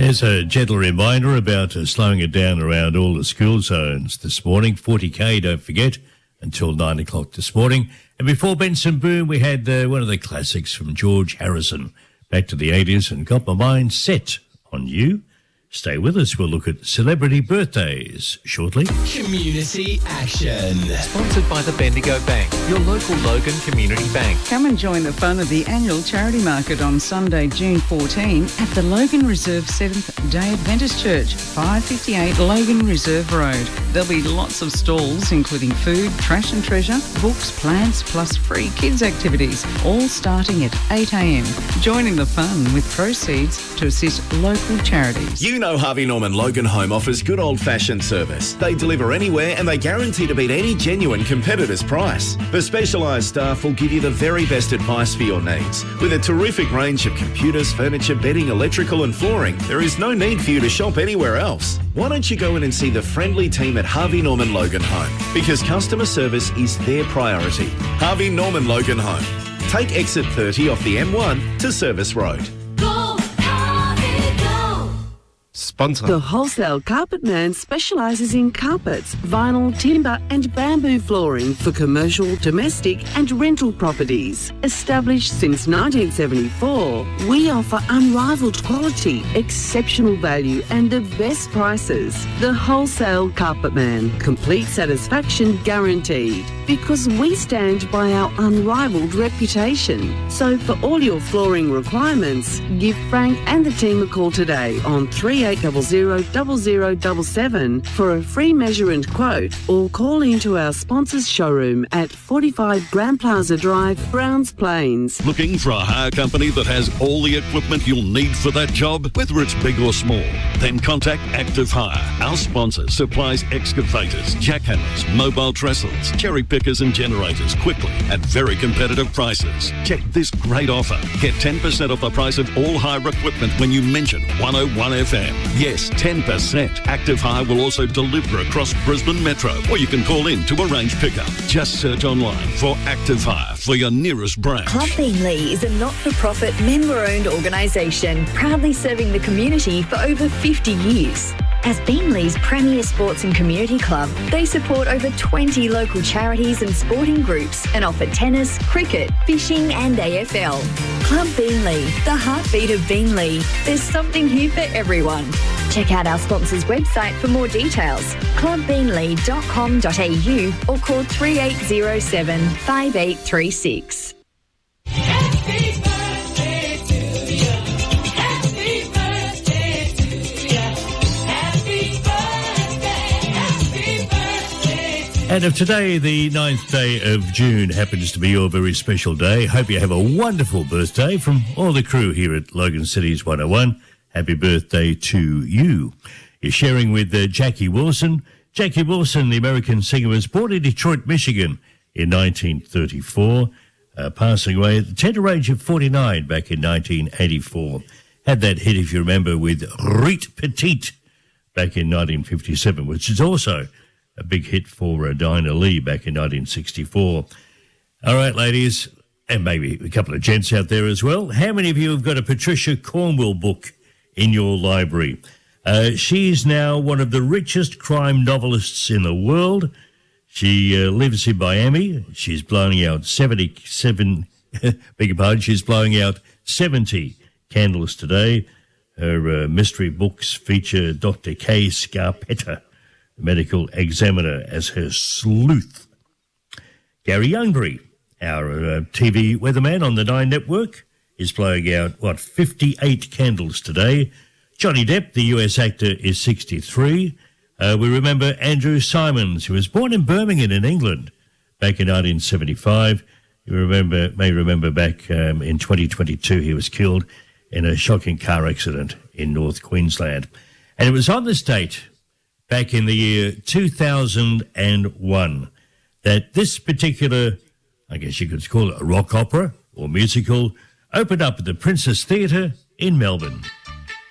There's a gentle reminder about slowing it down around all the school zones this morning. 40k, don't forget, until 9 o'clock this morning. And before Benson Boom, we had one of the classics from George Harrison, back to the 80s, and got my mind set on you. Stay with us. We'll look at celebrity birthdays shortly. Community Action. Sponsored by the Bendigo Bank, your local Logan Community Bank. Come and join the fun of the annual charity market on Sunday, June 14 at the Logan Reserve Seventh-day Adventist Church, 558 Logan Reserve Road. There'll be lots of stalls, including food, trash and treasure, books, plants, plus free kids activities, all starting at 8 a.m. Joining the fun with proceeds to assist local charities. You know Harvey Norman Logan Home offers good old-fashioned service. They deliver anywhere and they guarantee to beat any genuine competitor's price. The specialised staff will give you the very best advice for your needs. With a terrific range of computers, furniture, bedding, electrical and flooring, there is no need for you to shop anywhere else. Why don't you go in and see the friendly team at Harvey Norman Logan Home? Because customer service is their priority. Harvey Norman Logan Home. Take exit 30 off the M1 to Service Road. Sponsor. The Wholesale Carpet Man specialises in carpets, vinyl, timber and bamboo flooring for commercial, domestic and rental properties. Established since 1974, we offer unrivalled quality, exceptional value and the best prices. The Wholesale Carpet Man. Complete satisfaction guaranteed. Because we stand by our unrivalled reputation. So for all your flooring requirements, give Frank and the team a call today on 38000077 for a free measure and quote, or call into our sponsors showroom at 45 Grand Plaza Drive, Browns Plains. Looking for a hire company that has all the equipment you'll need for that job, whether it's big or small? Then contact Active Hire. Our sponsor supplies excavators, jackhammers, mobile trestles, cherry pickers and generators quickly at very competitive prices. Check this great offer. Get 10% off the price of all hire equipment when you mention 101 FM. Yes, 10%. Active Hire will also deliver across Brisbane Metro, or you can call in to arrange pickup. Just search online for Active Hire for your nearest branch. Club Beanley is a not-for-profit, member-owned organisation proudly serving the community for over 50 years. As Beanley's premier sports and community club, they support over 20 local charities and sporting groups and offer tennis, cricket, fishing and AFL. Club Beanley, the heartbeat of Beanley. There's something here for everyone. Check out our sponsor's website for more details, clubbeanley.com.au or call 3807 5836. And if today, the 9th day of June, happens to be your very special day, hope you have a wonderful birthday from all the crew here at Logan Cities 101. Happy birthday to you. You're sharing with Jackie Wilson. Jackie Wilson, the American singer, was born in Detroit, Michigan in 1934, passing away at the tender age of 49 back in 1984. Had that hit, if you remember, with Rite Petite back in 1957, which is also a big hit for Dinah Lee back in 1964. All right, ladies, and maybe a couple of gents out there as well. How many of you have got a Patricia Cornwell book in your library? She's now one of the richest crime novelists in the world. She lives in Miami. She's blowing out 77, she's blowing out 70 candles today. Her mystery books feature Dr. Kay Scarpetta, medical examiner, as her sleuth. Gary Youngbury, our TV weatherman on the Nine Network, is blowing out, 58 candles today. Johnny Depp, the US actor, is 63. We remember Andrew Simons, who was born in Birmingham in England back in 1975. You may remember back in 2022 he was killed in a shocking car accident in North Queensland. And it was on this date, back in the year 2001, that this particular, I guess you could call it a rock opera or musical, opened up at the Princess Theatre in Melbourne.